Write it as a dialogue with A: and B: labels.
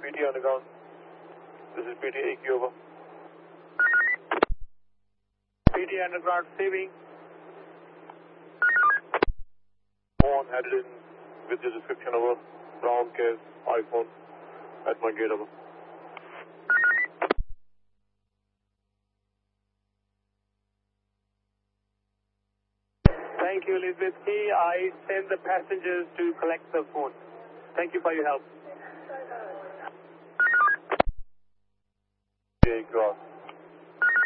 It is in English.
A: PT underground. This is PT AQ over. PT underground saving. On, headed in with the description over. Brown case, iPhone at my gate over. Thank you, Elizabeth Key. I send the passengers to collect the phone. Thank you for your help. AQ.